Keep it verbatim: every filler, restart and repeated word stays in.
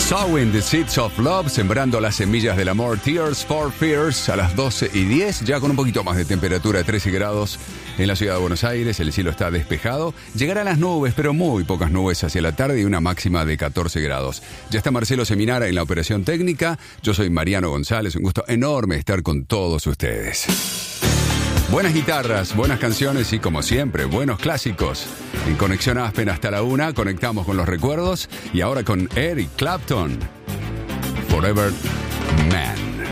Sowing the Seeds of Love, sembrando las semillas del amor. Tears for Fears a las doce y diez, ya con un poquito más de temperatura, trece grados en la ciudad de Buenos Aires. El cielo está despejado. Llegarán las nubes, pero muy pocas nubes hacia la tarde y una máxima de catorce grados. Ya está Marcelo Seminara en la operación técnica. Yo soy Mariano González. Un gusto enorme estar con todos ustedes. Buenas guitarras, buenas canciones y, como siempre, buenos clásicos. En Conexión Aspen hasta la una, conectamos con los recuerdos. Y ahora con Eric Clapton, Forever Man.